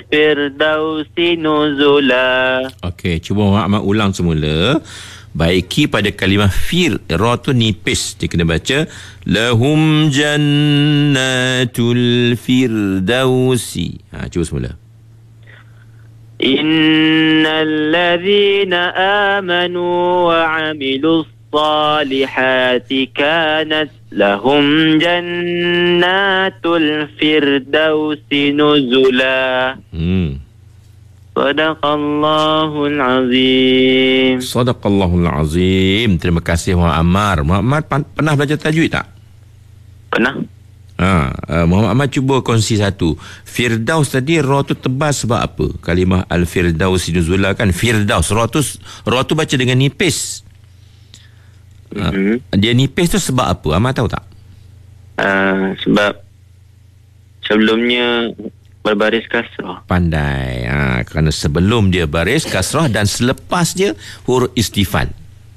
firdausi nuzula. Okey, cuba Muhammad Ahmad ulang semula. Baiki pada kalimah fir, ra tu nipis, dia kena baca lahum jannatul firdausi. Cuba semula. Innal ladzina amanu wa 'amilus salihati kanat lahum jannatul firdausi nuzula. Sadaqallahul azim. Sadaqallahul azim. Terima kasih Muhammad Ammar. Muhammad pernah belajar tajwid tak? Pernah. Muhammad Ahmad cuba kongsi satu. Firdaus tadi ra tu tebal sebab apa? Kalimah al-firdaus nuzula kan firdaus. Ra tu baca dengan nipis. Dia nipis tu sebab apa? Amat tahu tak? Sebab sebelumnya berbaris kasrah. Pandai. Kerana sebelum dia baris kasrah dan selepas dia huruf istifal.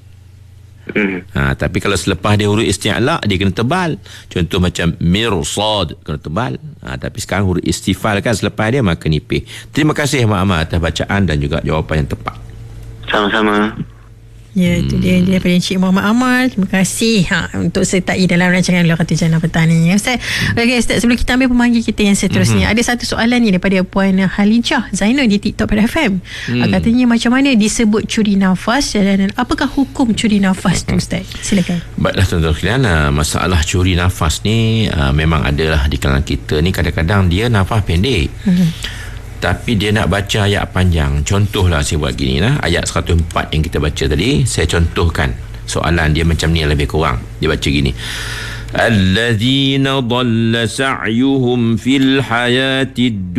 Tapi kalau selepas dia huruf isti'la, dia kena tebal. Contoh macam mirsad, kena tebal. Tapi sekarang huruf istifal kan, selepas dia maka nipis. Terima kasih Muhammad atas bacaan dan juga jawapan yang tepat. Sama-sama. Ya, itu dia daripada Encik Muhammad Amal. Terima kasih untuk sertai dalam rancangan Luar Kata Jannah petang ni, Ustaz. Okey Ustaz, sebelum kita ambil pemanggil kita yang seterusnya, ada satu soalan ni daripada Puan Halijah Zainal di TikTok pada FM. Katanya macam mana disebut curi nafas dan apakah hukum curi nafas tu, Ustaz? Silakan. Baiklah tuan-tuan sekalian, masalah curi nafas ni memang adalah di kalangan kita ni. Kadang-kadang dia nafas pendek, tapi dia nak baca ayat panjang. Contohlah saya buat gini lah, ayat 104 yang kita baca tadi, saya contohkan soalan dia macam ni lebih kurang. Dia baca gini, alladzina dhalla sa'yuhum fil hayatid